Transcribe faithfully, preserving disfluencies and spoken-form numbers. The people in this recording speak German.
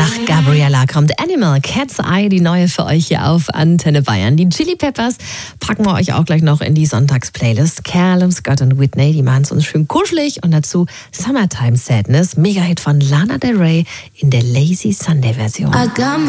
Nach Gabriella kommt Animal, Cat's Eye, die neue für euch hier auf Antenne Bayern. Die Chili Peppers packen wir euch auch gleich noch in die Sonntagsplaylist. Callum Scott und Whitney, die machen es uns schön kuschelig. Und dazu Summertime Sadness, Mega-Hit von Lana Del Rey in der Lazy Sunday Version.